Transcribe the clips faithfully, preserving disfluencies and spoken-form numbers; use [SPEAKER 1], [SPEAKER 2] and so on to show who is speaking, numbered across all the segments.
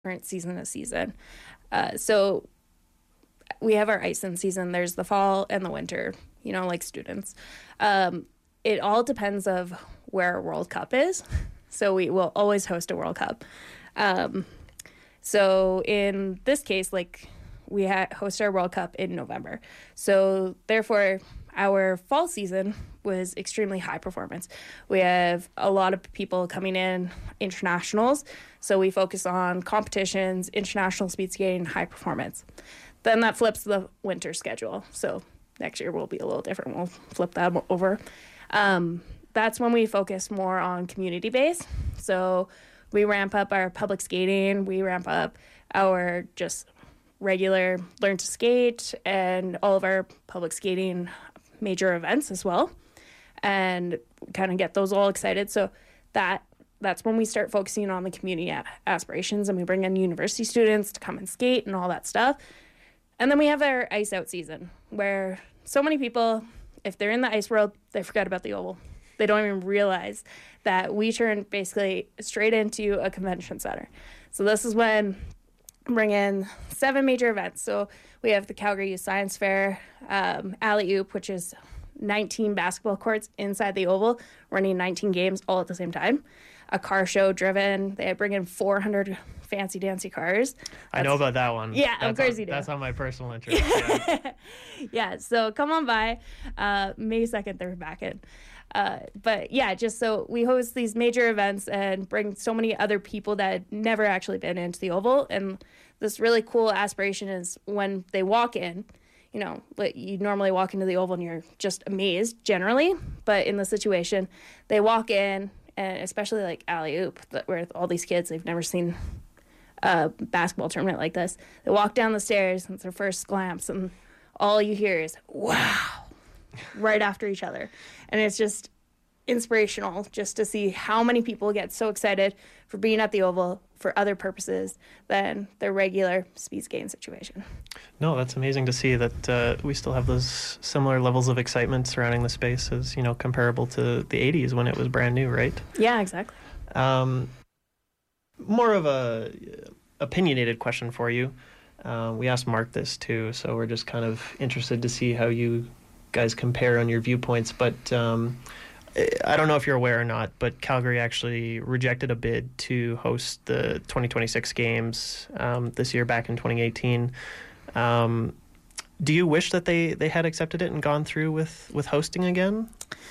[SPEAKER 1] current season to season. Uh, so we have our ice in season. There's the fall and the winter, you know, like students. Um, it all depends of where a World Cup is. So we will always host a World Cup. Um, so in this case, like we ha- host our World Cup in November. So therefore, our fall season was extremely high performance. We have a lot of people coming in, internationals. So we focus on competitions, international speed skating, high performance. Then that flips the winter schedule. So next year will be a little different. We'll flip that over. Um, that's when we focus more on community base. So we ramp up our public skating. We ramp up our just regular learn to skate and all of our public skating major events as well, and kind of get those all excited. So that that's when we start focusing on the community aspirations, and we bring in university students to come and skate and all that stuff. And then we have our ice out season, where so many people, if they're in the ice world, they forget about the oval. They don't even realize that we turn basically straight into a convention center. So this is when we bring in seven major events. So we have the Calgary Youth Science Fair, um, Alley-Oop, which is nineteen basketball courts inside the oval, running nineteen games all at the same time. A car show driven. They bring in four hundred fancy dancy cars. That's,
[SPEAKER 2] I know about that one.
[SPEAKER 1] Yeah,
[SPEAKER 2] that's
[SPEAKER 1] of course
[SPEAKER 2] on,
[SPEAKER 1] you do.
[SPEAKER 2] That's on my personal interest. Yeah,
[SPEAKER 1] yeah, so come on by. Uh, May second, they're back in. Uh, but yeah, just so we host these major events and bring so many other people that had never actually been into the oval. And this really cool aspiration is when they walk in, you know, you normally walk into the oval and you're just amazed generally. But in the situation, they walk in, and especially like Alley-Oop, where all these kids, they've never seen a basketball tournament like this. They walk down the stairs, and it's their first glance, and all you hear is, wow, right after each other. And it's just inspirational just to see how many people get so excited for being at the oval for other purposes than their regular speed skating situation.
[SPEAKER 2] No, that's amazing to see that uh, we still have those similar levels of excitement surrounding the space as, you know, comparable to the eighties when it was brand new, right?
[SPEAKER 1] Yeah, exactly.
[SPEAKER 2] Um, more of a opinionated question for you. Uh, we asked Mark this too, so we're just kind of interested to see how you guys compare on your viewpoints. But um, I don't know if you're aware or not, but Calgary actually rejected a bid to host the twenty twenty-six games um, this year back in twenty eighteen. Um, do you wish that they, they had accepted it and gone through with, with hosting again?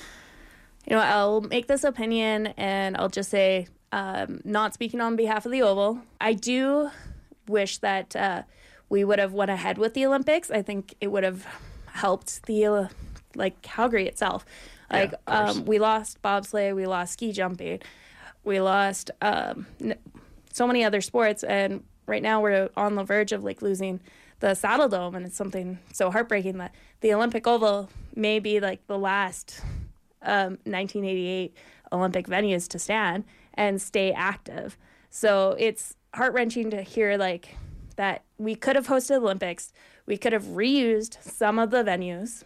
[SPEAKER 1] You know, I'll make this opinion, and I'll just say, um, not speaking on behalf of the Oval, I do wish that uh, we would have went ahead with the Olympics. I think it would have helped the, uh, like, Calgary itself. Like, yeah, um, we lost bobsleigh, we lost ski jumping, we lost um, n- so many other sports, and right now we're on the verge of, like, losing the Saddle Dome, and it's something so heartbreaking that the Olympic Oval may be, like, the last um, nineteen eighty-eight Olympic venues to stand and stay active. So it's heart-wrenching to hear, like, that we could have hosted Olympics, we could have reused some of the venues,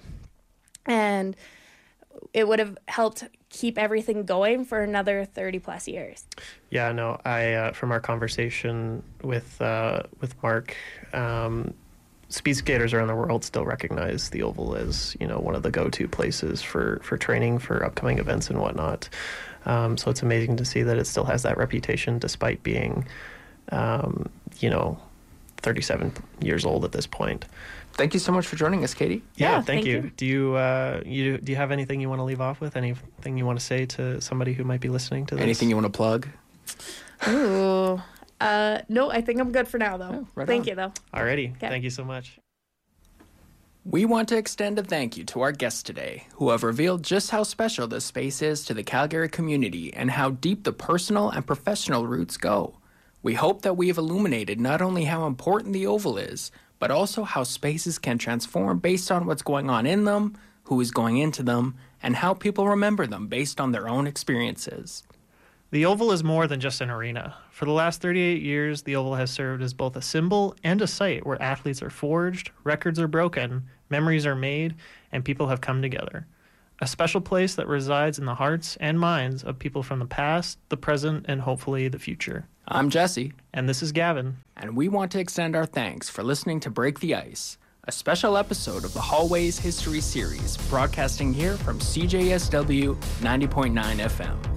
[SPEAKER 1] and it would have helped keep everything going for another thirty plus years.
[SPEAKER 2] Yeah, no, I uh, from our conversation with uh, with Mark, um, speed skaters around the world still recognize the Oval as, you know, one of the go-to places for, for training for upcoming events and whatnot. Um, so it's amazing to see that it still has that reputation despite being, um, you know, thirty-seven years old at this point.
[SPEAKER 3] Thank you so much for joining us, Katie.
[SPEAKER 2] Yeah,
[SPEAKER 1] yeah
[SPEAKER 2] thank,
[SPEAKER 1] thank
[SPEAKER 2] you.
[SPEAKER 1] you.
[SPEAKER 2] Do you uh, you do you have anything you want to leave off with? Anything you want to say to somebody who might be listening to this?
[SPEAKER 3] Anything you want to plug?
[SPEAKER 1] Ooh. Uh, no, I think I'm good for now, though.
[SPEAKER 3] Oh, right
[SPEAKER 1] Thank
[SPEAKER 3] on.
[SPEAKER 1] you, though.
[SPEAKER 2] Alrighty.
[SPEAKER 1] Okay.
[SPEAKER 2] Thank you so much.
[SPEAKER 3] We want to extend a thank you to our guests today, who have revealed just how special this space is to the Calgary community and how deep the personal and professional roots go. We hope that we have illuminated not only how important the Oval is, but also how spaces can transform based on what's going on in them, who is going into them, and how people remember them based on their own experiences.
[SPEAKER 2] The Oval is more than just an arena. For the last thirty-eight years, the Oval has served as both a symbol and a site where athletes are forged, records are broken, memories are made, and people have come together. A special place that resides in the hearts and minds of people from the past, the present, and hopefully the future.
[SPEAKER 3] I'm Jesse.
[SPEAKER 2] And this is Gavin.
[SPEAKER 3] And we want to extend our thanks for listening to Break the Ice, a special episode of the Hallways History Series, broadcasting here from C J S W ninety point nine F M.